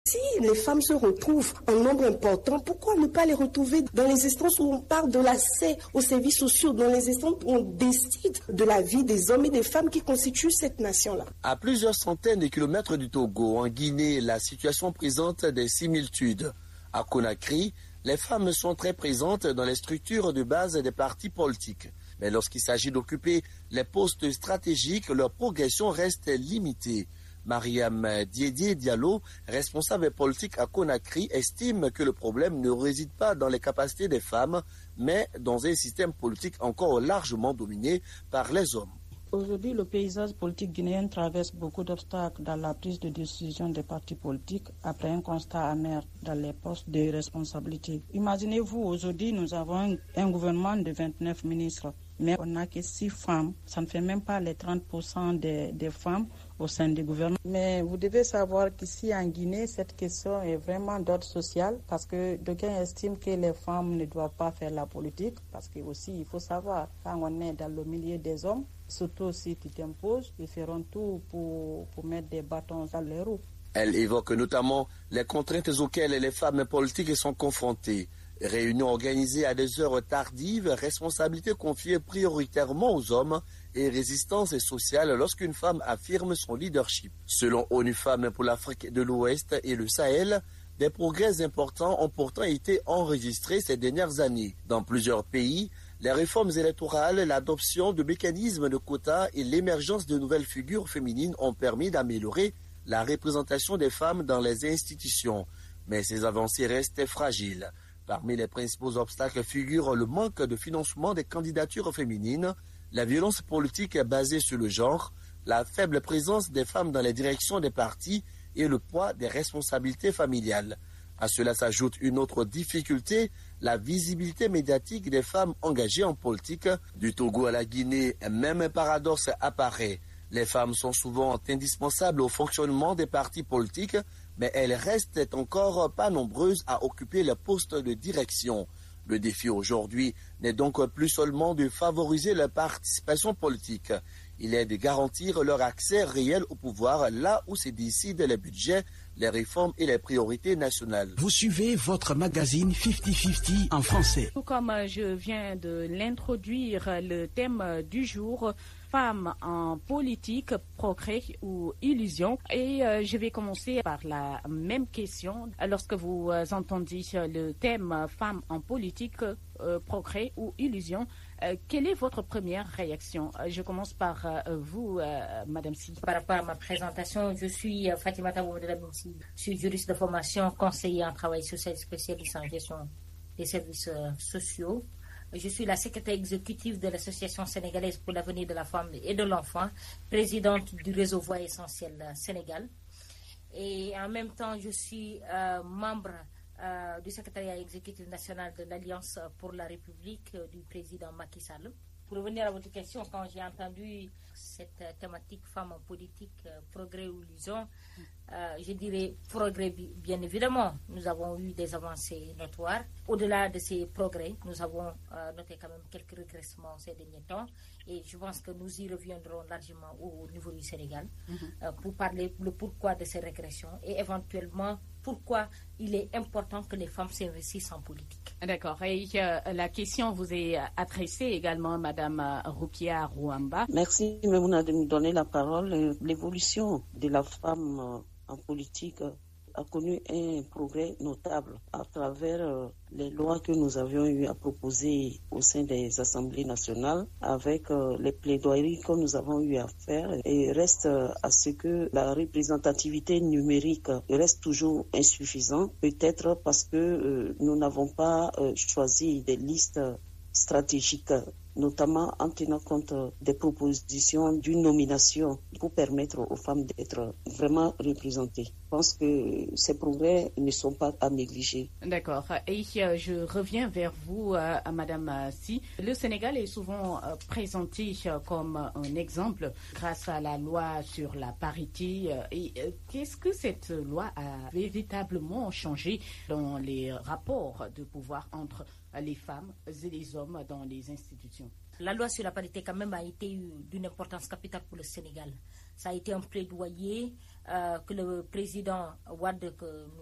Si les femmes se retrouvent en nombre important, pourquoi ne pas les retrouver dans les instances où on parle de l'accès aux services sociaux, dans les instances où on décide de la vie des hommes et des femmes qui constituent cette nation-là? À plusieurs centaines de kilomètres du Togo, en Guinée, la situation présente des similitudes. À Conakry, les femmes sont très présentes dans les structures de base des partis politiques. Mais lorsqu'il s'agit d'occuper les postes stratégiques, leur progression reste limitée. Mariam Diédié Diallo, responsable politique à Conakry, estime que le problème ne réside pas dans les capacités des femmes, mais dans un système politique encore largement dominé par les hommes. Aujourd'hui, le paysage politique guinéen traverse beaucoup d'obstacles dans la prise de décision des partis politiques après un constat amer dans les postes de responsabilité. Imaginez-vous, aujourd'hui, nous avons un gouvernement de 29 ministres, mais on n'a que 6 femmes. Ça ne fait même pas les 30% des femmes au sein du gouvernement. Mais vous devez savoir qu'ici en Guinée, cette question est vraiment d'ordre social parce que d'aucuns estiment que les femmes ne doivent pas faire la politique parce que aussi il faut savoir, quand on est dans le milieu des hommes, surtout si tu t'imposes, ils feront tout pour mettre des bâtons dans les roues. Elle évoque notamment les contraintes auxquelles les femmes politiques sont confrontées. Réunions organisées à des heures tardives, responsabilités confiées prioritairement aux hommes et résistance sociale lorsqu'une femme affirme son leadership. Selon ONU Femmes pour l'Afrique de l'Ouest et le Sahel, des progrès importants ont pourtant été enregistrés ces dernières années. Dans plusieurs pays, les réformes électorales, l'adoption de mécanismes de quotas et l'émergence de nouvelles figures féminines ont permis d'améliorer la représentation des femmes dans les institutions. Mais ces avancées restent fragiles. Parmi les principaux obstacles figurent le manque de financement des candidatures féminines, la violence politique basée sur le genre, la faible présence des femmes dans les directions des partis et le poids des responsabilités familiales. À cela s'ajoute une autre difficulté, la visibilité médiatique des femmes engagées en politique. Du Togo à la Guinée, même un paradoxe apparaît. Les femmes sont souvent indispensables au fonctionnement des partis politiques, mais elles restent encore pas nombreuses à occuper le poste de direction. Le défi aujourd'hui n'est donc plus seulement de favoriser leur participation politique. Il est de garantir leur accès réel au pouvoir là où se décident les budgets, les réformes et les priorités nationales. Vous suivez votre magazine 50-50 en français. Comme je viens de l'introduire, le thème du jour, femmes en politique, progrès ou illusion. Et je vais commencer par la même question. Lorsque vous entendez le thème femmes en politique, progrès ou illusion, quelle est votre première réaction? Je commence par vous, Madame Si. Par rapport à ma présentation, je suis Fatimata Boumadelaminsi. Je suis juriste de formation, conseiller en travail social spécialiste en gestion des services sociaux. Je suis la secrétaire exécutive de l'Association sénégalaise pour l'avenir de la femme et de l'enfant, présidente du réseau Voix Essentielle Sénégal. Et en même temps, je suis membre du secrétariat exécutif national de l'Alliance pour la République du président Macky Sall. Pour revenir à votre question, quand j'ai entendu cette thématique femme en politique, progrès ou illusion, je dirais progrès bien évidemment. Nous avons eu des avancées notoires. Au-delà de ces progrès, nous avons noté quand même quelques régressements ces derniers temps et je pense que nous y reviendrons largement au niveau du Sénégal pour parler le pourquoi de ces régressions et éventuellement pourquoi il est important que les femmes s'investissent en politique. D'accord. Et la question vous est adressée également, Madame Rukia Rouamba. Merci, Memouna, de me donner la parole. L'évolution de la femme en politique a connu un progrès notable à travers les lois que nous avions eu à proposer au sein des assemblées nationales avec les plaidoyeries que nous avons eu à faire et reste à ce que la représentativité numérique reste toujours insuffisante, peut-être parce que nous n'avons pas choisi des listes stratégiques, notamment en tenant compte des propositions d'une nomination pour permettre aux femmes d'être vraiment représentées. Je pense que ces progrès ne sont pas à négliger. D'accord. Et je reviens vers vous, Madame Si. Le Sénégal est souvent présenté comme un exemple grâce à la loi sur la parité. Et qu'est-ce que cette loi a véritablement changé dans les rapports de pouvoir entre les femmes et les hommes dans les institutions? La loi sur la parité quand même a été d'une importance capitale pour le Sénégal. Ça a été un plaidoyer que le président Wade, que